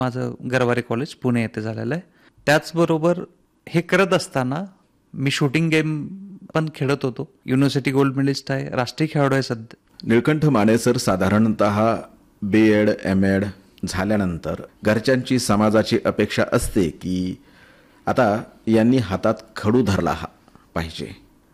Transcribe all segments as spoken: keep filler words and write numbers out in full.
माझं गरवारे कॉलेज पुणे येथे झालेलं आहे. त्याचबरोबर हे करत असताना मी शूटिंग गेम पण खेळत होतो. युनिव्हर्सिटी गोल्ड मेडलिस्ट आहे, राष्ट्रीय खेळाडू आहे सध्या. निळकंठ माने सर, साधारणतः बी एड एम एड झाल्यानंतर घरच्यांची समाजाची अपेक्षा असते की आता यांनी हातात खडू धरला पाहिजे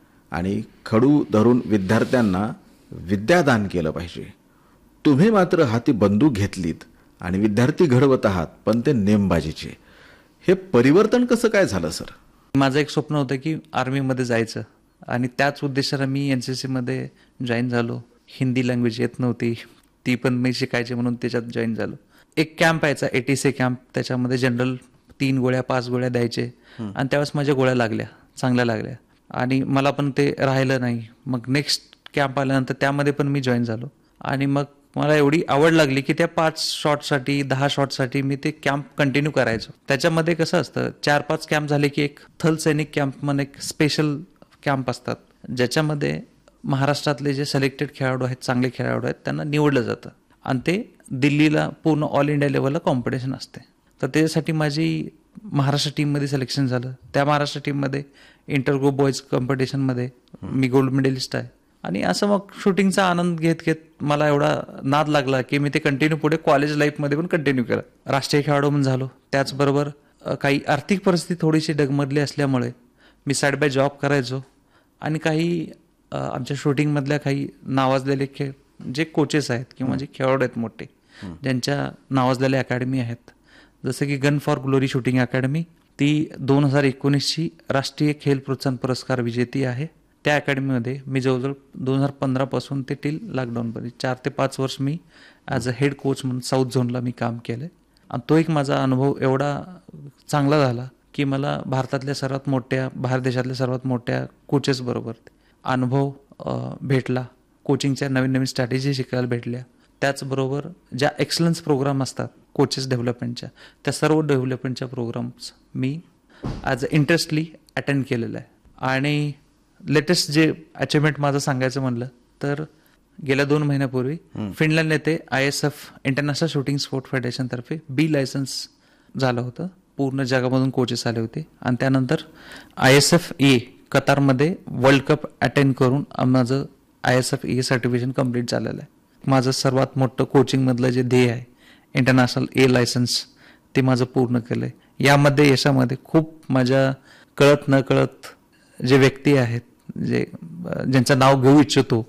आणि खडू धरून विद्यार्थ्यांना विद्यादान केलं पाहिजे. तुम्ही मात्र हाती बंदूक घेतलीत आणि विद्यार्थी घडवत आहात, पण ते नेमबाजीचे. हे परिवर्तन कसं काय झालं सर? माझं एक स्वप्न होतं की आर्मीमध्ये जायचं आणि त्याच उद्देशाने मी एन सी सीमध्ये जॉईन झालो. हिंदी लँग्वेज येत नव्हती, ती पण मी शिकायची म्हणून त्याच्यात जॉईन झालो. एक कॅम्प यायचा एटीसी कॅम्प, त्याच्यामध्ये जनरल तीन गोळ्या पाच गोळ्या द्यायचे आणि त्यावेळेस माझ्या गोळ्या लागल्या, चांगल्या लागल्या आणि मला पण ते राहिलं नाही. मग नेक्स्ट कॅम्प आल्यानंतर त्यामध्ये पण मी जॉईन झालो आणि मग मला एवढी आवड लागली की त्या पाच शॉटसाठी दहा शॉटसाठी मी ते कॅम्प कंटिन्यू करायचो. त्याच्यामध्ये कसं असतं, चार पाच कॅम्प झाले की एक थल सैनिक कॅम्प म्हणून एक स्पेशल कॅम्प असतात, ज्याच्यामध्ये महाराष्ट्रातले जे सिलेक्टेड खेळाडू आहेत, चांगले खेळाडू आहेत, त्यांना निवडलं जातं आणि ते दिल्लीला पूर्ण ऑल इंडिया लेवलला कॉम्पिटिशन असते. तर त्याच्यासाठी माझी महाराष्ट्र टीममध्ये सिलेक्शन झालं. त्या महाराष्ट्र टीममध्ये इंटर ग्रुप बॉईज कॉम्पिटिशनमध्ये मी गोल्ड मेडलिस्ट आहे. आणि असं मग शूटिंगचा आनंद घेत घेत मला एवढा नाद लागला की मी ते कंटिन्यू पुढे कॉलेज लाईफमध्ये पण कंटिन्यू केलं. राष्ट्रीय खेळाडू म्हणून झालो. त्याचबरोबर काही आर्थिक परिस्थिती थोडीशी डगमगली असल्यामुळे मी साईड बाय जॉब करायचो आणि काही आमच्या शूटिंगमधल्या काही नावाजलेले खेळ जे कोचेस आहेत किंवा जे खेळाडू आहेत मोठे, ज्यांच्या नावाजलेल्या अकॅडमी आहेत, जसं की gun for glory shooting academy, ती दोन हजार एकोणीसची राष्ट्रीय खेल प्रोत्साहन पुरस्कार विजेती आहे. त्या अकॅडमीमध्ये मी जवळजवळ दोन हजार पंधरापासून ते टिल लॉकडाऊनपर्यंत चार ते पाच वर्ष मी ॲज अ हेड कोच म्हणून साऊथ झोनला मी काम केलं आणि तो एक माझा अनुभव एवढा चांगला झाला की मला भारतातल्या सर्वात मोठ्या, बाहेर देशातल्या सर्वात मोठ्या कोचेसबरोबर अनुभव भेटला. कोचिंगच्या नवीन नवीन स्ट्रॅटेजी शिकायला भेटल्या. त्याचबरोबर ज्या एक्सलन्स प्रोग्राम असतात कोचेस डेव्हलपमेंटच्या, त्या सर्व डेव्हलपमेंटच्या programs me as a interestingly attend केलेलं आहे. आणि लेटेस्ट जे अचिव्हमेंट माझं सांगायचं म्हणलं तर गेल्या दोन महिन्यापूर्वी फिनलंड येथे I S F international shooting sport federation तर्फे बी लायसन्स झालं होतं. पूर्ण जगामधून कोचेस आले होते आणि त्यानंतर I S F A कतारमध्ये world cup attend करून माझं I S F A certification complete झालेलं आहे. माझं सर्वात मोठं कोचिंगमधलं जे ध्येय आहे इंटरनॅशनल ए लायसन्स, ते माझं पूर्ण केलं आहे. यामध्ये यशामध्ये खूप माझ्या कळत न कळत जे व्यक्ती आहेत, जे ज्यांचं नाव घेऊ इच्छितो,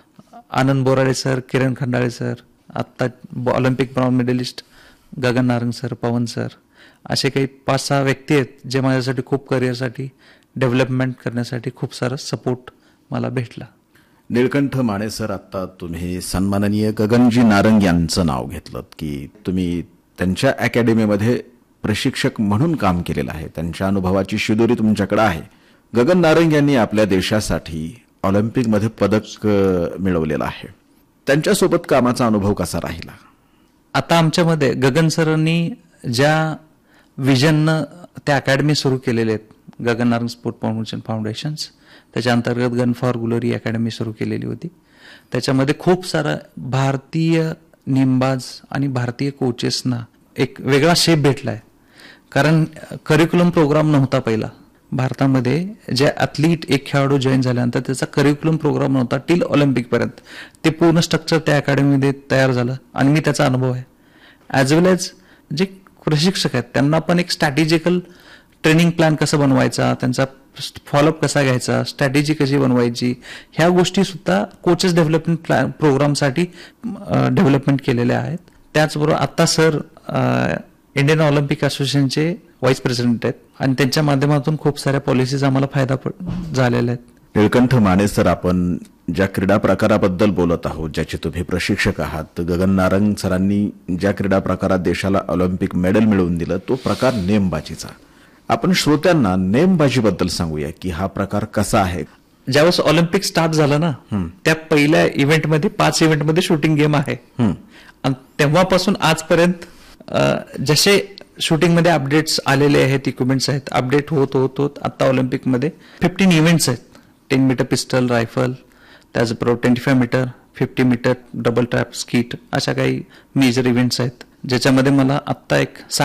आनंद बोराडे सर, किरण खंडाळे सर, आत्ता Olympic bronze medallist Gagan Narang sir, पवन सर, असे काही पाच सहा व्यक्ती आहेत जे माझ्यासाठी खूप करिअरसाठी डेव्हलपमेंट करण्यासाठी खूप सारा सपोर्ट मला भेटला. निळकंठ माने सर, आता तुम्ही सन्माननीय गगनजी नारंग यांचं नाव घेतलं की तुम्ही त्यांच्या अकॅडमीमध्ये प्रशिक्षक म्हणून काम केलेलं आहे. त्यांच्या अनुभवाची शिदोरी तुमच्याकडे आहे. गगन नारंग यांनी आपल्या देशासाठी ऑलिम्पिकमध्ये पदक मिळवलेलं आहे. त्यांच्यासोबत कामाचा अनुभव कसा राहिला? आता आमच्यामध्ये गगन सरांनी ज्या विजननं त्या अकॅडमी सुरू केलेल्या आहेत, Gagan Narang sport promotion foundations, त्याच्या अंतर्गत गन फॉर ग्लोरी अकॅडमी सुरू केलेली होती. त्याच्यामध्ये खूप सारा भारतीय नेमबाज आणि भारतीय कोचेसना एक वेगळा शेप भेटला आहे. कारण करिक्युलम प्रोग्राम नव्हता पहिला भारतामध्ये. जे ॲथलीट एक खेळाडू जॉईन झाल्यानंतर त्याचा करिक्युलम प्रोग्राम नव्हता टिल ऑलिम्पिकपर्यंत. ते पूर्ण स्ट्रक्चर त्या अकॅडमीमध्ये तयार झालं आणि मी त्याचा अनुभव आहे. ॲज वेल एज जे प्रशिक्षक आहेत त्यांना पण एक स्ट्रॅटेजिकल ट्रेनिंग प्लॅन कसं बनवायचा, त्यांचा फॉलोअप कसा घ्यायचा, स्ट्रॅटेजी कशी बनवायची, ह्या गोष्टी सुद्धा कोचेस डेव्हलपमेंट प्लॅन प्रोग्रामसाठी डेव्हलपमेंट केलेल्या आहेत. त्याचबरोबर आता सर इंडियन ऑलिम्पिक असोसिएशनचे व्हाईस प्रेसिडेंट आहेत आणि त्यांच्या माध्यमातून खूप साऱ्या पॉलिसीज आम्हाला फायदा झालेला आहेत. निळकंठ माने सर, आपण ज्या क्रीडा प्रकाराबद्दल बोलत आहोत, ज्याचे तुम्ही प्रशिक्षक आहात, गगन नारंग सरांनी ज्या क्रीडा प्रकारात देशाला ऑलिम्पिक मेडल मिळवून दिलं तो प्रकार नेमबाजीचा. आपण श्रोत्यांना नेमबाजीबद्दल सांगूया की हा प्रकार कसा आहे. ज्यावेळेस ऑलिम्पिक स्टार्ट झालं ना, त्या पहिल्या इव्हेंटमध्ये पाच इव्हेंटमध्ये शूटिंग गेम आहे आणि तेव्हापासून आजपर्यंत जसे शूटिंगमध्ये अपडेट्स आलेले आहेत, इक्विपमेंट्स आहेत, अपडेट होत होत होत आता ऑलिम्पिकमध्ये फिफ्टीन इव्हेंट्स आहेत. टेन मीटर पिस्टल रायफल, त्याचबरोबर twenty five metre fifty metre double trap skeet अशा काही मेजर इव्हेंट्स आहेत ज्याच्यामध्ये मला आत्ता एक